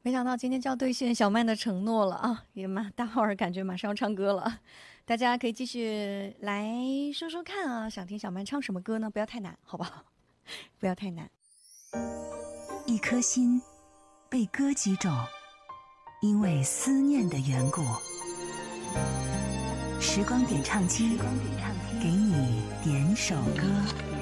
没想到今天就要兑现小曼的承诺了啊！大伙儿感觉马上要唱歌了，大家可以继续来说说看啊，想听小曼唱什么歌呢？不要太难，好不好？不要太难。 一颗心被歌击中，因为思念的缘故。时光点唱机，给你点首歌。